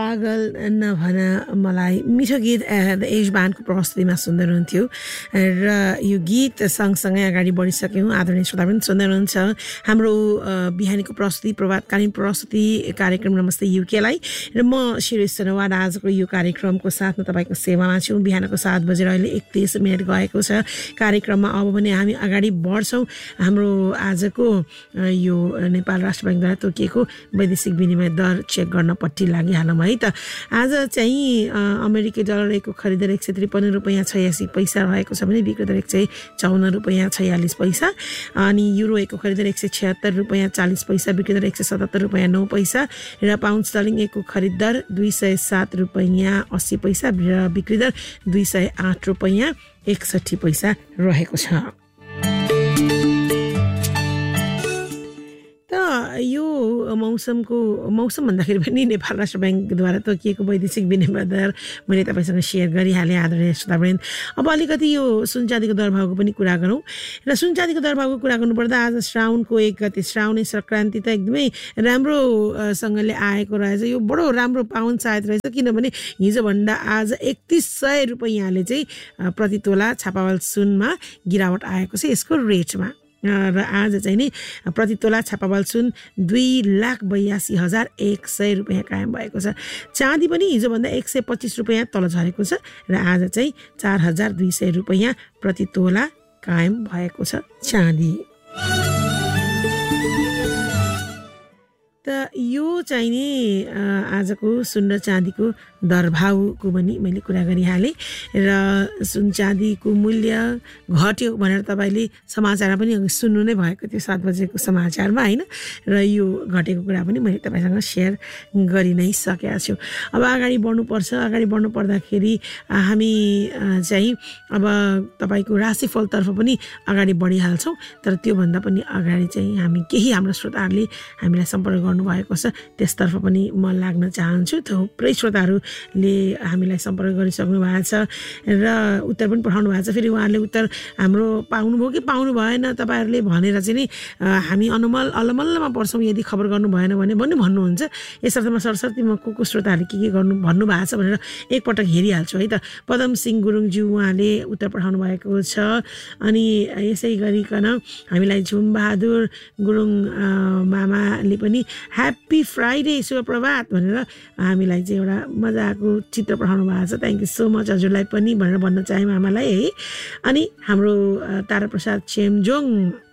पागल नभन मलाई मिठो गीत द एज ब्यान्डको प्रस्तुतिमा सुन्दै हुनुहुन्थ्यो र यो गीत सँगसँगै अगाडि बढिसक्यौँ। आदरणीय श्रोता पनि सुन्दै हुनुहुन्छ हाम्रो बिहानीको प्रस्तुति प्रभातकालीन प्रस्तुति कार्यक्रम नमस्ते युकेलाई र म शिरीष सनोवाल आजको यो कार्यक्रमको साथमा तपाईँको सेवामा छु। बिहानको 7 बजेर अहिले 31 मिनट गएको छ। कार्यक्रममा अब भने हामी अगाडि बढ्छौँ। हाम्रो आजको यो नेपाल राष्ट्र ब्याङ्कद्वारा तोकिएको वैदेशिक विनिमय दर चेक गर्नपट्टि लागिहालौँ है त। आज चाहिँ अमेरिकी डलर एकको खरिद दर 153 रुपैयाँ 86 पैसा रहेको छ भने बिक्री दर 154 रुपैयाँ 46 पैसा। अनि युरो एकको खरिद दर 176 रुपैयाँ 40 पैसा बिक्री दर 177 रुपैयाँ 9 पैसा र पाउन्ड स्टर्लिङ एकको खरिद दर 207 रुपैयाँ 80 पैसा र बिक्री दर 208 रुपैयाँ 61 पैसा रहेको छ। यो मौसम भन्दाखेरि पनि नेपाल राष्ट्र ब्याङ्कद्वारा तोकिएको वैदेशिक विनिमय दर मैले तपाईँसँग सेयर गरिहालेँ आदरणीय श्रोतावृन्द। अब अलिकति यो सुन चाँदीको दरभावको पनि कुरा गरौँ र सुन चाँदीको दरभावको कुरा गर्नुपर्दा आज श्रावणको 1 गते श्रावणी सङ्क्रान्ति त एकदमै राम्रोसँगले आएको रहेछ। यो बडो राम्रो पाउन सायद रहेछ किनभने हिजोभन्दा आज 3100 रुपैयाँले चाहिँ प्रति तोला छापावाल सुनमा गिरावट आएको छ यसको रेटमा र आज चाहिँ नि प्रति तोला छापावाल सुन 2,82,100 रुपैयाँ कायम भएको छ। चाँदी पनि हिजोभन्दा 125 रुपैयाँ तल झरेको छ र आज चाहिँ 4,200 रुपैयाँ प्रति तोला कायम भएको छ चाँदी। त यो चाहिँ नि आजको सुन र चाँदीको दरभावको पनि मैले कुरा गरिहालेँ र सुन चाँदीको मूल्य घट्यो भनेर तपाईँले समाचारमा पनि सुन्नु नै भएको थियो 7 बजेको समाचारमा होइन र यो घटेको कुरा पनि मैले तपाईँसँग सेयर गरि नै सकेका छु। अब अगाडि बढ्नुपर्छ। अगाडि बढ्नु पर्दाखेरि हामी चाहिँ अब तपाईँको राशिफलतर्फ पनि अगाडि बढिहाल्छौँ। तर त्योभन्दा पनि अगाडि चाहिँ हामी केही हाम्रो श्रोताहरूले हामीलाई सम्पर्क गर्नुभएको छ त्यसतर्फ पनि म लाग्न चाहन्छु। थुप्रै श्रोताहरूले हामीलाई सम्पर्क गरिसक्नु भएको छ र उत्तर पनि पठाउनु भएको छ। फेरि उहाँहरूले उत्तर हाम्रो पाउनुभयो कि पाउनु भएन तपाईँहरूले भनेर चाहिँ नि हामी अलमल्लमा पर्छौँ यदि खबर गर्नु भएन भने भन्नुहुन्छ। यसर्थ म सरसर्ती म को श्रोताहरूले के गर्नु भन्नुभएको छ भनेर एकपटक हेरिहाल्छु है त। पदम सिंह गुरुङज्यू उहाँले उत्तर पठाउनु भएको छ। अनि यसै गरिकन हामीलाई झुमबहादुर गुरुङ मामाले पनि ह्याप्पी फ्राइडे शुभ प्रभात भनेर हामीलाई चाहिँ एउटा मजाको चित्र पठाउनु भएको छ। थ्याङ्क यू सो मच हजुरलाई पनि भनेर भन्न चाहे मामालाई है। अनि हाम्रो ताराप्रसाद चेम्जोङ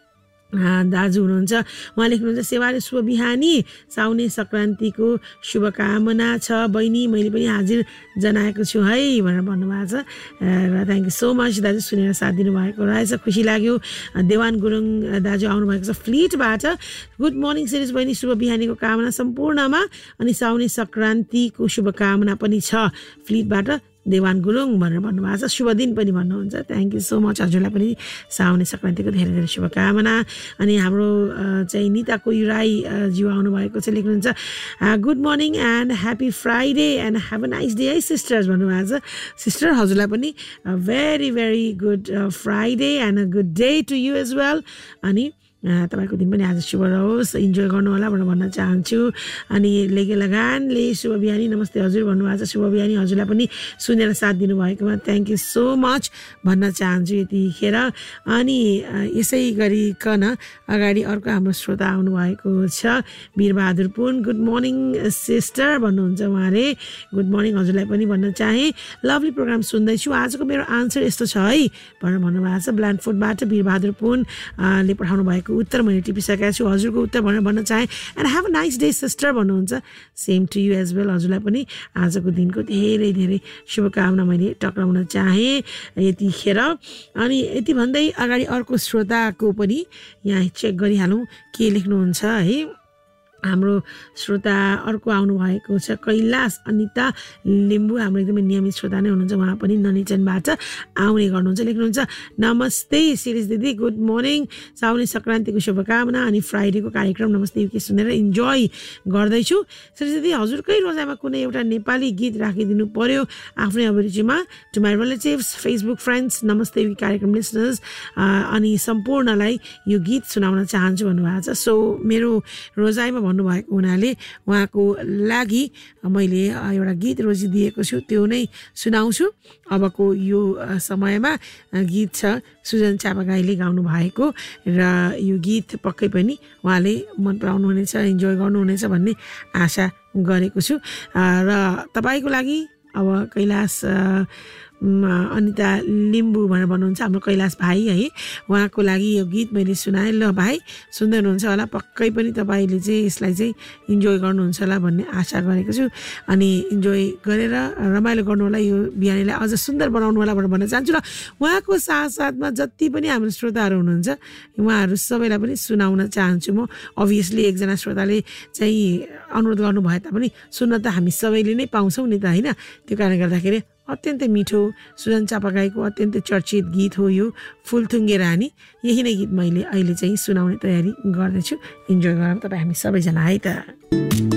दाजु हुनुहुन्छ उहाँ लेख्नुहुन्छ सेवाले शुभ बिहानी साउने सङ्क्रान्तिको शुभकामना छ बहिनी मैले पनि हाजिर जनाएको छु है भनेर भन्नुभएको छ र थ्याङ्क यू सो मच दाजु सुनेर साथ दिनुभएको रहेछ खुसी लाग्यो। देवान गुरुङ दाजु आउनुभएको छ फ्लिटबाट गुड मर्निङ सिरिज बहिनी शुभ बिहानीको कामना सम्पूर्णमा अनि साउने सङ्क्रान्तिको शुभकामना पनि छ फ्लिटबाट देवान गुरुङ भनेर भन्नुभएको छ। शुभ दिन पनि भन्नुहुन्छ। थ्याङ्क यू सो मच हजुरलाई पनि साउने सङ्क्रान्तिको धेरै धेरै शुभकामना। अनि हाम्रो चाहिँ निता कोइराई ज्यू आउनुभएको छ लेख्नुहुन्छ good morning and happy Friday and have a nice day है सिस्टर्स भन्नुभएको छ। सिस्टर हजुरलाई पनि very very good Friday and a good day to you as well. अनि तपाईँको दिन पनि आज शुभ रहोस् इन्जोय गर्नु होला भनेर भन्न चाहन्छु। अनि लेगे लगानले शुभ बिहानी नमस्ते हजुर भन्नुभएको छ। शुभ बिहानी हजुरलाई पनि सुनेर साथ दिनुभएकोमा थ्याङ्क यू सो मच भन्न चाहन्छु यतिखेर। अनि यसै गरिकन अगाडि अर्को हाम्रो श्रोता आउनुभएको छ वीरबहादुर पुन गुड मर्निङ सिस्टर भन्नुहुन्छ उहाँले। गुड मर्निङ हजुरलाई पनि भन्न चाहे लभली प्रोग्राम सुन्दैछु आजको मेरो आन्सर यस्तो छ है भनेर भन्नुभएको छ। ब्ल्यान्डफोर्डबाट वीरबहादुर पुनले पठाउनु भएको उत्तर मैले टिपिसकेको छु हजुरको उत्तर भनेर भन्न चाहे and have a nice day sister भन्नुहुन्छ। Same to you as well हजुरलाई पनि आजको दिनको धेरै धेरै शुभकामना मैले टक्राउन चाहेँ यतिखेर। अनि यति भन्दै अगाडि अर्को श्रोताको पनि यहाँ चेक गरिहालौँ के लेख्नुहुन्छ है। हाम्रो श्रोता अर्को आउनुभएको छ कैलाश अनिता लिम्बू हाम्रो एकदमै नियमित श्रोता नै हुनुहुन्छ उहाँ पनि ननिचनबाट आउने गर्नुहुन्छ लेख्नुहुन्छ नमस्ते सिरिज दिदी गुड मर्निङ साउने सङ्क्रान्तिको शुभकामना अनि फ्राइडेको कार्यक्रम नमस्ते युके सुनेर इन्जोय गर्दैछु। सिरिज दिदी हजुरकै रोजाइमा कुनै एउटा नेपाली गीत राखिदिनु पर्यो आफ्नै अभिरुचिमा to my relatives Facebook friends नमस्ते युके कार्यक्रम लिसनर्स अनि सम्पूर्णलाई यो गीत सुनाउन चाहन्छु भन्नुभएको छ। सो मेरो रोजाइमा भन्नुभएको हुनाले उहाँको लागि मैले एउटा गीत रोजिदिएको छु, त्यो नै सुनाउँछु। अबको यो समयमा गीत छ सुजन चापागाईले गाउनु भएको र यो गीत पक्कै पनि उहाँले मन पराउनुहुनेछ, इन्जोय गर्नुहुनेछ भन्ने आशा गरेको छु। र तपाईँको लागि अब कैलाश अनिता लिम्बू भनेर भन्नुहुन्छ हाम्रो कैलाश भाइ है, उहाँको लागि यो गीत मैले सुनाएँ। ल भाइ सुन्दै हुनुहुन्छ होला, पक्कै पनि तपाईँले चाहिँ यसलाई चाहिँ इन्जोय गर्नुहुन्छ होला भन्ने आशा गरेको छु। अनि इन्जोय गरेर रमाइलो गर्नु होला, यो बिहानीलाई अझ सुन्दर बनाउनु होला भनेर भन्न चाहन्छु। र उहाँको साथसाथमा जति पनि हाम्रो श्रोताहरू हुनुहुन्छ उहाँहरू सबैलाई पनि सुनाउन चाहन्छु म। अभियसली एकजना श्रोताले चाहिँ अनुरोध गर्नु भए तापनि सुन्न त हामी सबैले नै पाउँछौँ नि त होइन। त्यो कारणले गर्दाखेरि अत्यन्तै मिठो सुजन चापागाईको अत्यन्तै चर्चित गीत हो यो फुलथुङ्गे रानी। यही नै गीत मैले अहिले चाहिँ सुनाउने तयारी गर्दैछु। इन्जोय गरौँ तपाईँ हामी सबैजना है त।